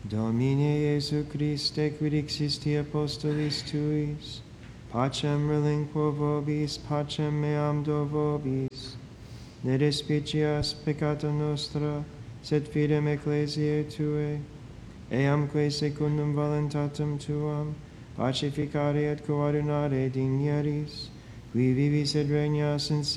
Domine Iesu Christe, quid existi apostolis tuis, pacem relinquo vobis, pacem meam do vobis. Ne despicias peccata nostra, sed fidem ecclesiae Tuae, eamque secundum voluntatem Tuam, pacificare et coordinare dignieris, qui vivis et regnas in